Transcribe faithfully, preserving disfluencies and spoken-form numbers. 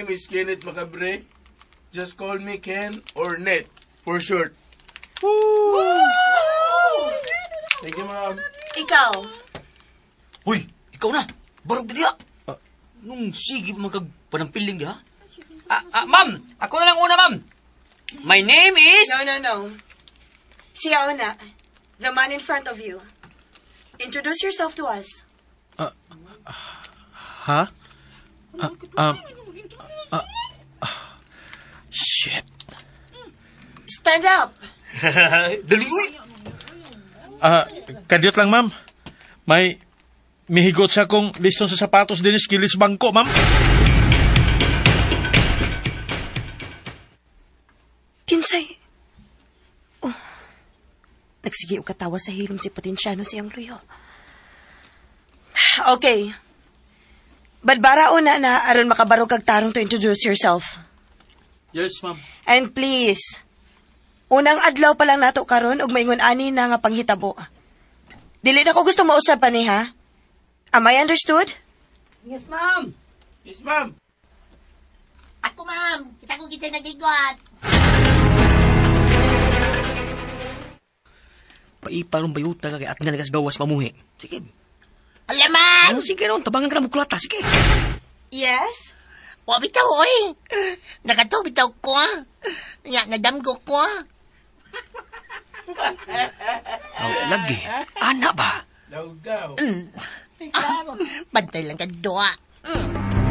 name is Kenneth Macabre. Just call me Ken or Net for short. Woo! Thank you, ma'am. Ikaw. Uy, ikaw na. Barog na diha. Uh, nung sige magkagpanampiling diha. Ah, ah, ma'am! Ako na lang una, ma'am. My name is... No, no, no. Siya una. The man in front of you. Introduce yourself to us. Uh, ha? Uh, um, uh, uh, shit. Stand up. Dali, uy! Ah, uh, kadiyot lang, ma'am. May mihigot sa akong listong sa sapatos din sa kilis bangko, ma'am. Kinsay? Oh. Nagsige o katawa sa hilom si Potensyano siyang luyo. Okay. Badbara una na aron makabarog kag tarong to introduce yourself. Yes, ma'am. And please, unang adlaw pa lang nato karon og maingon ani na nga panghitabo. Dili na ko gusto mausab pa ni ha. Am I understood? Yes, ma'am. Yes, ma'am. Ako, ma'am. Kita ko kita nagigot. Paipalong bayuta ka kay at nga nagasgawas mamuhi. Sige. Alaman! Oh, sige ron, tabangan ka na mugkulata. Sige. Yes? Wa bitaw, oy. Nagato, bitaw ko, ah. Nga, nadamgo ko, ah. Oh, lagi. Ana ba? Daw, daw. Mm. Ah, bantay lang ka doa. Mm.